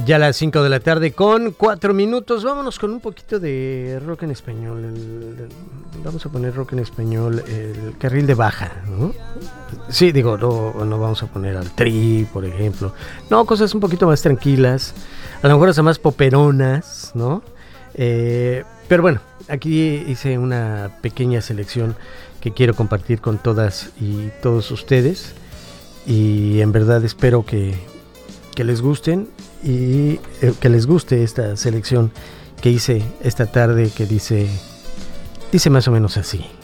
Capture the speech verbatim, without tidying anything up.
Ya a las cinco de la tarde con cuatro minutos. Vámonos con un poquito de rock en español. El, el, vamos a poner rock en español, el carril de baja, ¿no? Sí, digo, no, no vamos a poner al Tri, por ejemplo. No, cosas un poquito más tranquilas. A lo mejor hasta más poperonas, ¿no? Eh, pero bueno, aquí hice una pequeña selección que quiero compartir con todas y todos ustedes. Y en verdad espero que, que les gusten. Y eh, que les guste esta selección que hice esta tarde, que dice dice más o menos así.